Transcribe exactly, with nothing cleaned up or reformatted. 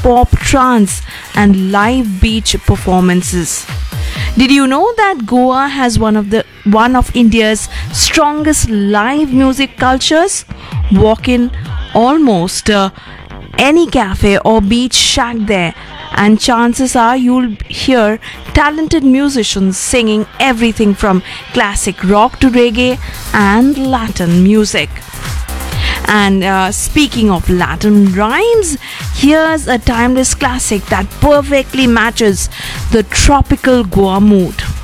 pop, trance, and live beach performances. Did you know that Goa has one of the one of India's strongest live music cultures? Walk in almost uh, any cafe or beach shack there, and chances are you'll hear talented musicians singing everything from classic rock to reggae and Latin music. And uh, speaking of Latin rhymes, here's a timeless classic that perfectly matches the tropical Goa mood.